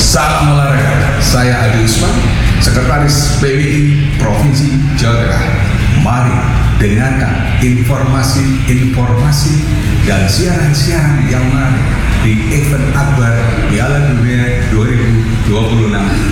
Salam olahraga, saya Adi Usman, Sekretaris PWI Provinsi Jawa Tengah. Mari dengarkan informasi-informasi dan siaran-siaran yang menarik di event akbar Piala Dunia 2026